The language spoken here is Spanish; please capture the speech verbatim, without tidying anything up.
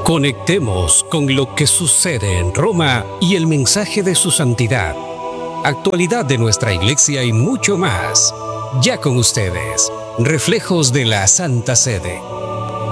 Conectemos con lo que sucede en Roma y el mensaje de su santidad, actualidad de nuestra Iglesia y mucho más. Ya con ustedes, Reflejos de la Santa Sede.